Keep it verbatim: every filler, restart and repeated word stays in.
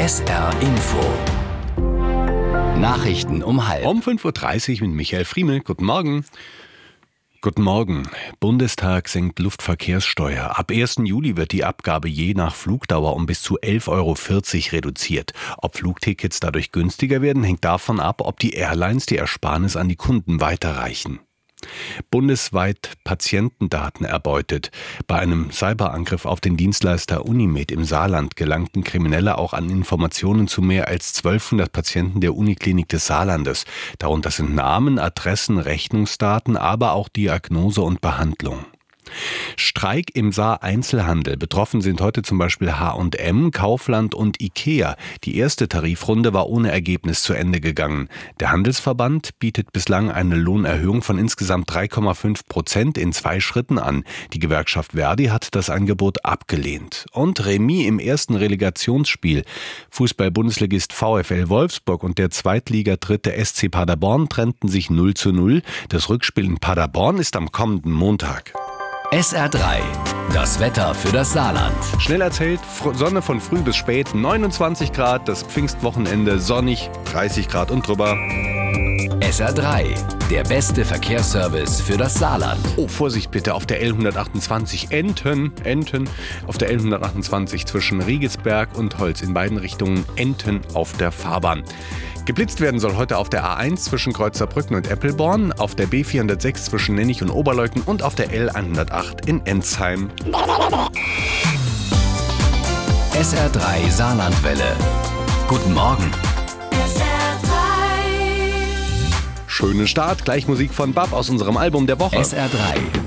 S R Info. Nachrichten um halb. Um fünf Uhr dreißig mit Michael Friemel. Guten Morgen. Guten Morgen. Bundestag senkt Luftverkehrssteuer. Ab ersten Juli wird die Abgabe je nach Flugdauer um bis zu elf Euro vierzig reduziert. Ob Flugtickets dadurch günstiger werden, hängt davon ab, ob die Airlines die Ersparnis an die Kunden weiterreichen. Bundesweit Patientendaten erbeutet. Bei einem Cyberangriff auf den Dienstleister Unimed im Saarland gelangten Kriminelle auch an Informationen zu mehr als zwölfhundert Patienten der Uniklinik des Saarlandes. Darunter sind Namen, Adressen, Rechnungsdaten, aber auch Diagnose und Behandlung. Streik im Saar-Einzelhandel. Betroffen sind heute zum Beispiel H und M, Kaufland und Ikea. Die erste Tarifrunde war ohne Ergebnis zu Ende gegangen. Der Handelsverband bietet bislang eine Lohnerhöhung von insgesamt drei Komma fünf Prozent in zwei Schritten an. Die Gewerkschaft Verdi hat das Angebot abgelehnt. Und Remis im ersten Relegationsspiel. Fußball-Bundesligist VfL Wolfsburg und der Zweitliga-Dritte S C Paderborn trennten sich null zu null. Das Rückspiel in Paderborn ist am kommenden Montag. S R drei. Das Wetter für das Saarland. Schnell erzählt, Sonne von früh bis spät, neunundzwanzig Grad, das Pfingstwochenende sonnig, dreißig Grad und drüber. S R drei. Der beste Verkehrsservice für das Saarland. Oh, Vorsicht bitte, auf der L hundertachtundzwanzig Enten, Enten, auf der L hundertachtundzwanzig zwischen Riegelsberg und Holz, in beiden Richtungen Enten auf der Fahrbahn. Geblitzt werden soll heute auf der A eins zwischen Kreuzerbrücken und Eppelborn, auf der B vierhundertsechs zwischen Nennig und Oberleuten und auf der L hundertacht in Ensheim. S R drei Saarlandwelle. Guten Morgen. S R drei. Schönen Start, gleich Musik von Bab aus unserem Album der Woche. S R drei.